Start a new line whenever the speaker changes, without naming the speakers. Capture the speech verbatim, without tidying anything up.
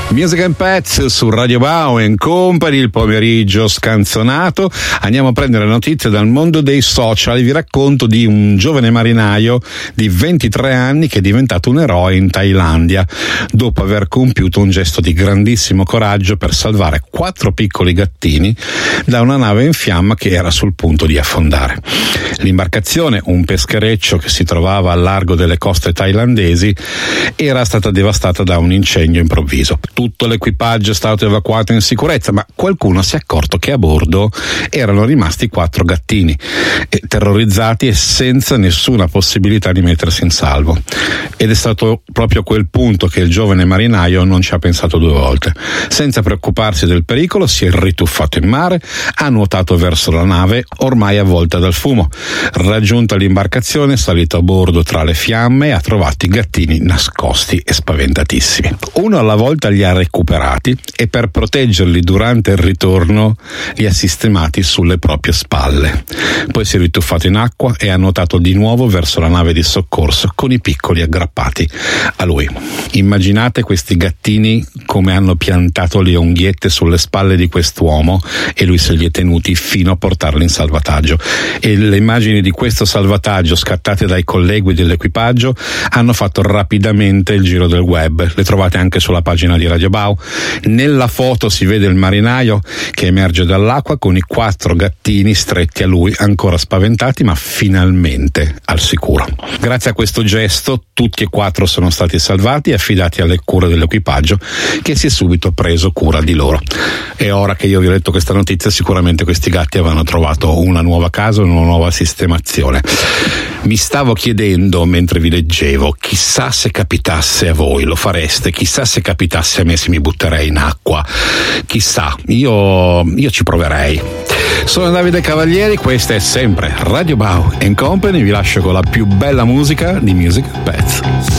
Music and Pets su Radio Bao and Company, il pomeriggio scanzonato. Andiamo a prendere notizie dal mondo dei social. Vi racconto di un giovane marinaio di ventitré anni che è diventato un eroe in Thailandia dopo aver compiuto un gesto di grandissimo coraggio per salvare quattro piccoli gattini da una nave in fiamma che era sul punto di affondare. L'imbarcazione, un peschereccio che si trovava al largo delle coste thailandesi, era stata devastata da un incendio improvviso. Tutto l'equipaggio è stato evacuato in sicurezza, ma qualcuno si è accorto che a bordo erano rimasti quattro gattini, e, terrorizzati e senza nessuna possibilità di mettersi in salvo. Ed è stato proprio a quel punto che il giovane marinaio non ci ha pensato due volte. Senza preoccuparsi del pericolo, si è rituffato in mare, ha nuotato verso la nave, ormai avvolta dal fumo. Raggiunta l'imbarcazione, è salito a bordo tra le fiamme e ha trovato i gattini nascosti e spaventatissimi. Uno alla volta li ha recuperati e per proteggerli durante il ritorno li ha sistemati sulle proprie spalle. Poi si è rituffato in acqua e ha nuotato di nuovo verso la nave di soccorso con i piccoli aggrappati a lui. Immaginate questi gattini come hanno piantato le unghiette sulle spalle di quest'uomo e lui se li è tenuti fino a portarli in salvataggio. E le immagini di questo salvataggio scattate dai colleghi dell'equipaggio hanno fatto rapidamente il giro del web. Le trovate anche sulla pagina di Radio Bao. Nella foto si vede il marinaio che emerge dall'acqua con i quattro gattini stretti a lui, ancora spaventati ma finalmente al sicuro. Grazie a questo gesto tutti e quattro sono stati salvati e affidati alle cure dell'equipaggio, che si è subito preso cura di loro. E ora che io vi ho letto questa notizia, sicuramente questi gatti avranno trovato una nuova casa, una nuova sistemazione. Mi stavo chiedendo mentre vi leggevo, chissà se capitasse a voi, lo fareste? Chissà se capitasse a me, se mi butterei in acqua? Chissà, io, io ci proverei. Sono Davide Cavalieri, questa è sempre Radio Bao and Company, vi lascio con la più bella musica di Music Pets.